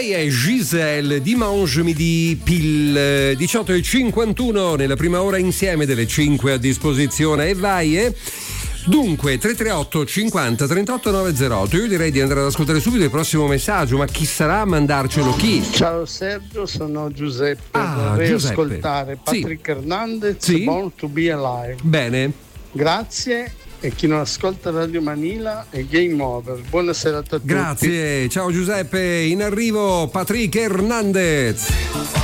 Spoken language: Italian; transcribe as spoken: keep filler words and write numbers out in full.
Lei è Giselle Dimanche Midi Pile, diciotto e cinquantuno nella prima ora insieme, delle cinque a disposizione, e vai eh? Dunque tre tre otto cinquanta trentotto novecentotto. Io direi di andare ad ascoltare subito il prossimo messaggio, ma chi sarà a mandarcelo? Chi? Ciao Sergio, sono Giuseppe. Ah, vorrei Giuseppe. ascoltare Patrick Sì. Hernandez, Sì. Born to be Alive. Bene. Grazie, e chi non ascolta Radio Manila è Game Over. Buona serata a tutti. Grazie, ciao Giuseppe. In arrivo Patrick Hernandez.